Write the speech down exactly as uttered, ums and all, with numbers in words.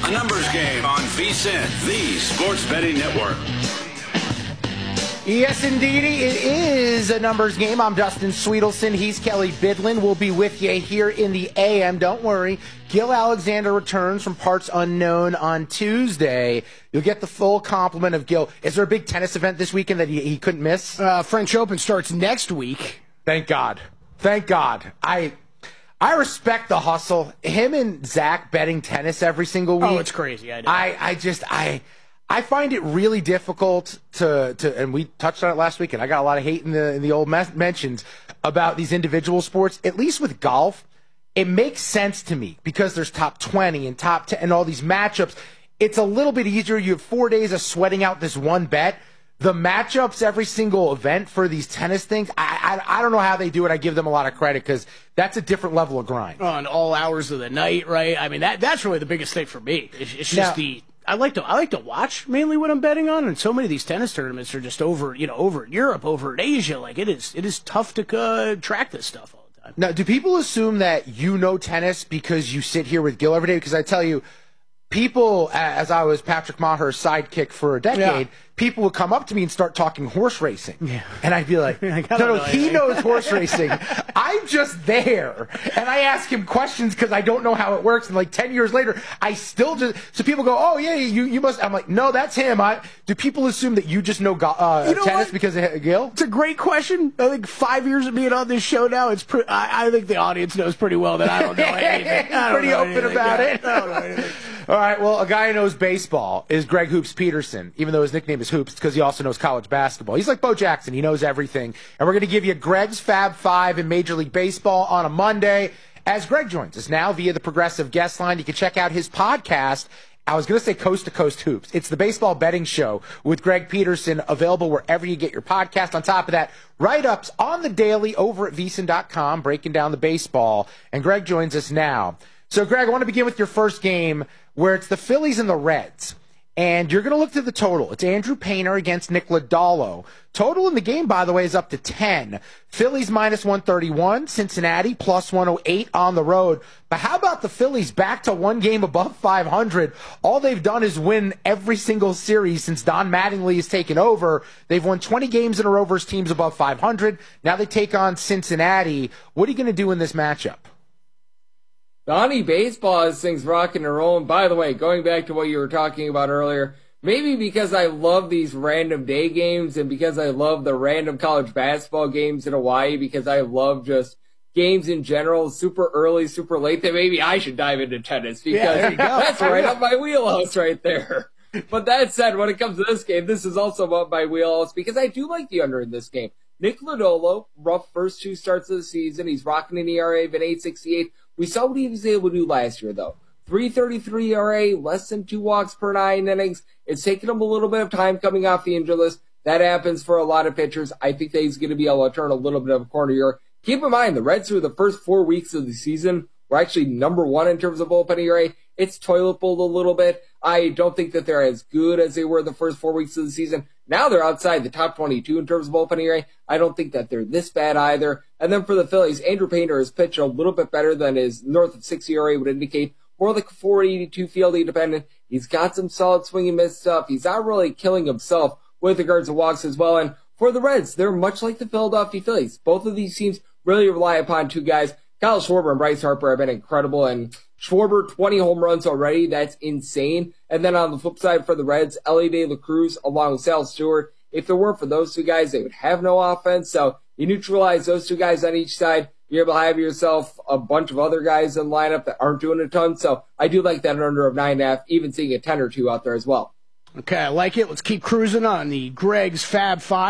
A numbers game on VSiN, the Sports Betting Network. Yes, indeedy, it is a numbers game. I'm Dustin Sweetelson. He's Kelly Bidlin. We'll be with you here in the A M. Don't worry. Gil Alexander returns from parts unknown on Tuesday. You'll get the full complement of Gil. Is there a big tennis event this weekend that he, he couldn't miss? Uh, French Open starts next week. Thank God. Thank God. I I respect the hustle. Him and Zach betting tennis every single week. Oh, it's crazy. I know. I, I just, I... I find it really difficult to, to, and we touched on it last week, and I got a lot of hate in the in the old mes- mentions about these individual sports. At least with golf, it makes sense to me because there's top twenty and top ten and all these matchups. It's a little bit easier. You have four days of sweating out this one bet. The matchups every single event for these tennis things, I, I, I don't know how they do it. I give them a lot of credit because that's a different level of grind. On all hours of the night, right? I mean, that that's really the biggest thing for me. It's, it's just Now, the... I like to I like to watch mainly what I'm betting on, and so many of these tennis tournaments are just over, you know, over in Europe, over in Asia. Like it is, it is tough to uh, track this stuff all the time. Now, do people assume that you know tennis because you sit here with Gil every day? Because I tell you, people, as I was Patrick Maher's sidekick for a decade, Yeah. people would come up to me and start talking horse racing. Yeah. And I'd be like, Like, no, I don't no, know he anything." knows horse racing. I'm just there. And I ask him questions because I don't know how it works. And like ten years later, I still just, so people go, oh, yeah, you, you must. I'm like, no, that's him. I, do people assume that you just know go, uh, You know tennis what? because of Gil? It's a great question. I think five years of being on this show now, it's pre- I, I think the audience knows pretty well that I don't know anything. I don't Pretty know open anything. about Yeah, it. I don't know anything. All right, well, a guy who knows baseball is Greg Hoops Peterson, even though his nickname is Hoops, because he also knows college basketball. He's like Bo Jackson. He knows everything. And we're going to give you Greg's Fab Five in Major League Baseball on a Monday. As Greg joins us now via the Progressive Guest Line, you can check out his podcast. I was going to say Coast to Coast Hoops. It's the baseball betting show with Greg Peterson, available wherever you get your podcast. On top of that, write-ups on the daily over at V S I N dot com, breaking down the baseball. And Greg joins us now. So, Greg, I want to begin with your first game where it's the Phillies and the Reds. And you're going to look to the total. It's Andrew Painter against Nick Lodolo. Total in the game, by the way, is up to ten. Phillies minus one thirty-one. Cincinnati plus one oh eight on the road. But how about the Phillies back to one game above five hundred? All they've done is win every single series since Don Mattingly has taken over. They've won twenty games in a row versus teams above five hundred. Now they take on Cincinnati. What are you going to do in this matchup? Donnie Baseball has things rocking and rolling. By the way, going back to what you were talking about earlier, maybe because I love these random day games and because I love the random college basketball games in Hawaii, because I love just games in general, super early, super late, that maybe I should dive into tennis because Yeah, there you go. that's right up my wheelhouse right there. But that said, when it comes to this game, this is also about my wheelhouse because I do like the under in this game. Nick Lodolo, rough first two starts of the season. He's rocking an E R A of an eight sixty-eight. We saw what he was able to do last year, though. three thirty-three E R A, less than two walks per nine innings. It's taken him a little bit of time coming off the injury list. That happens for a lot of pitchers. I think that he's going to be able to turn a little bit of a corner here. Keep in mind, the Reds through the first four weeks of the season were actually number one in terms of bullpen E R A. It's toilet bowled a little bit. I don't think that they're as good as they were the first four weeks of the season. Now they're outside the top twenty-two in terms of bullpen E R A. I don't think that they're this bad either. And then for the Phillies, Andrew Painter has pitched a little bit better than his north of six E R A would indicate. More like four eighty-two fielding dependent. He's got some solid swing and miss stuff. He's not really killing himself with regards to walks as well. And for the Reds, they're much like the Philadelphia Phillies. Both of these teams really rely upon two guys. Kyle Schwarber and Bryce Harper have been incredible, and Schwarber, twenty home runs already. That's insane. And then on the flip side for the Reds, Elly De La Cruz along with Sal Stewart. If it weren't for those two guys, they would have no offense. So you neutralize those two guys on each side. You're able to have yourself a bunch of other guys in the lineup that aren't doing a ton. So I do like that under of nine and a half, even seeing a ten or two out there as well. Okay, I like it. Let's keep cruising on the Greg's Fab Five.